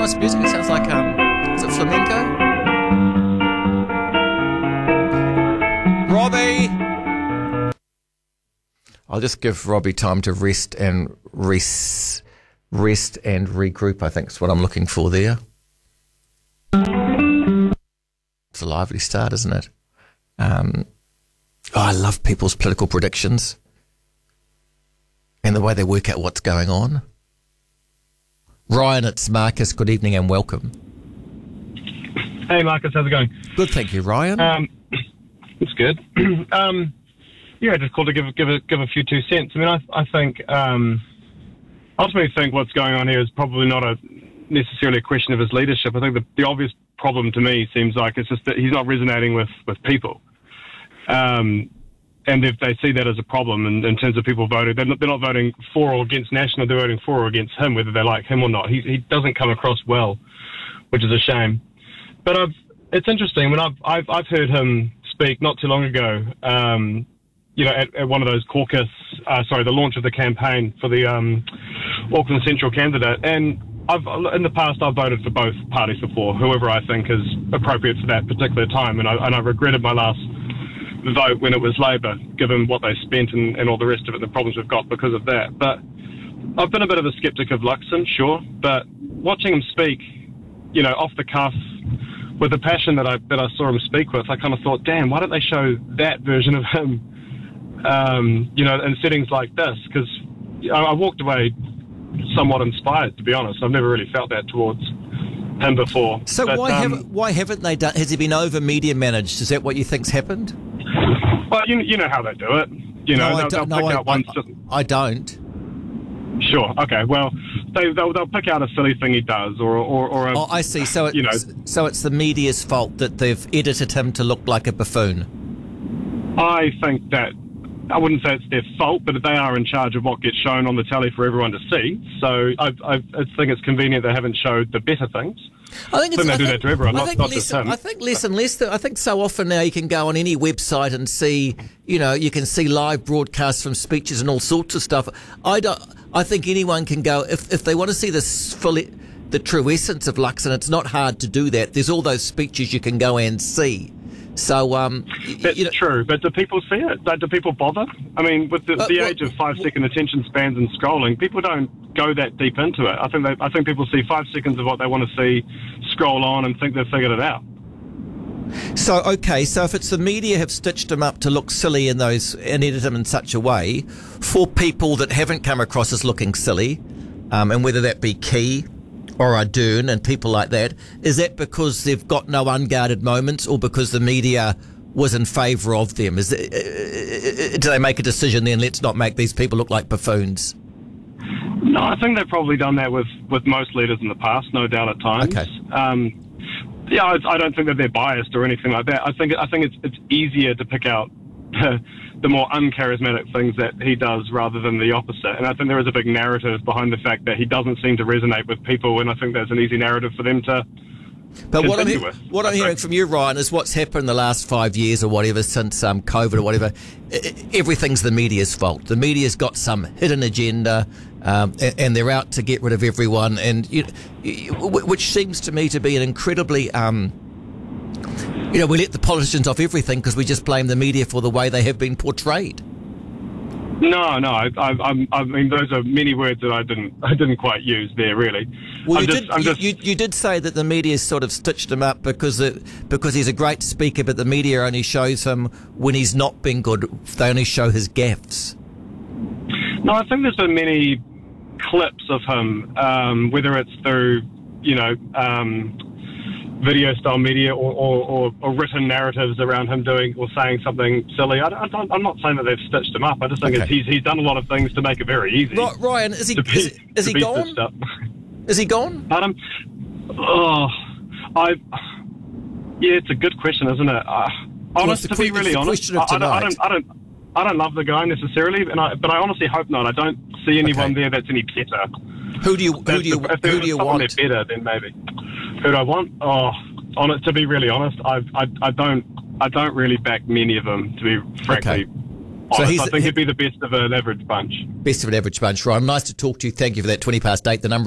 nice music. It sounds like, is it flamenco? Robbie! I'll just give Robbie time to rest and regroup, I think is what I'm looking for there. It's a lively start, isn't it? I love people's political predictions and the way they work out what's going on. Ryan, it's Marcus. Good evening and welcome. Hey, Marcus, how's it going? Good, thank you, Ryan. It's good. Just called to give a few 2 cents. I mean, I think ultimately think what's going on here is probably not necessarily a question of his leadership. I think the obvious problem to me seems like it's just that he's not resonating with people. And if they see that as a problem in terms of people voting, they're not voting for or against National, they're voting for or against him, whether they like him or not. He doesn't come across well, which is a shame. But it's interesting. When I've heard him speak not too long ago, at one of those caucus, the launch of the campaign for the Auckland Central candidate. And in the past, I've voted for both parties before, whoever I think is appropriate for that particular time. And I regretted my last vote when it was Labour, given what they spent and all the rest of it, and the problems we've got because of that. But I've been a bit of a sceptic of Luxon, sure, but watching him speak, off the cuff, with the passion that I saw him speak with, I kind of thought, damn, why don't they show that version of him, in settings like this? Because I walked away somewhat inspired, to be honest. I've never really felt that towards him before. So but, why haven't they done? Has he been over media managed? Is that what you think's happened? Well, you know how they do it. I don't. Sure. Okay. Well, they'll pick out a silly thing he does, or a, I see. So it's the media's fault that they've edited him to look like a buffoon. I think that I wouldn't say it's their fault, but they are in charge of what gets shown on the telly for everyone to see. So I think it's convenient they haven't showed the better things. I think they do that to everyone, not just him. I think less and less. I think so often now you can go on any website and see, you can see live broadcasts from speeches and all sorts of stuff. I think anyone can go if they want to see the true essence of Luxon. It's not hard to do that. There's all those speeches you can go and see. So that's true, but do people see it? Do people bother? I mean, with the age of 5-second attention spans and scrolling, people don't go that deep into it. I think people see 5 seconds of what they want to see, scroll on, and think they've figured it out. So if it's the media have stitched him up to look silly and edit him in such a way, for people that haven't come across as looking silly, and whether that be Key or Ardern and people like that, is that because they've got no unguarded moments or because the media was in favour of them? Do they make a decision then, let's not make these people look like buffoons? No, I think they've probably done that with most leaders in the past, no doubt at times. Okay. I don't think that they're biased or anything like that. I think it's easier to pick out the more uncharismatic things that he does rather than the opposite. And I think there is a big narrative behind the fact that he doesn't seem to resonate with people, and I think that's an easy narrative for them to But what I'm hearing from you, Ryan, is what's happened in the last 5 years or whatever, since COVID or whatever, everything's the media's fault. The media's got some hidden agenda, and they're out to get rid of everyone, and which seems to me to be an incredibly... we let the politicians off everything because we just blame the media for the way they have been portrayed. No. I mean, those are many words that I didn't quite use there, really. Well, you did say that the media sort of stitched him up because he's a great speaker, but the media only shows him when he's not been good. They only show his gaffes. No, I think there's been many clips of him, whether it's through, video style media or written narratives around him doing or saying something silly. I'm not saying that they've stitched him up. I just think he's done a lot of things to make it very easy. Ryan, is he gone? Is he gone? Pardon? It's a good question, isn't it? To be really honest, I don't love the guy necessarily, but I honestly hope not. I don't see anyone there that's any better. Who do you want? Better, then maybe. Who do I want? To be really honest, I don't really back many of them, to be frankly honest. I think he'd be the best of an average bunch. Best of an average bunch, Ryan. Nice to talk to you. Thank you for that. 8:20. The number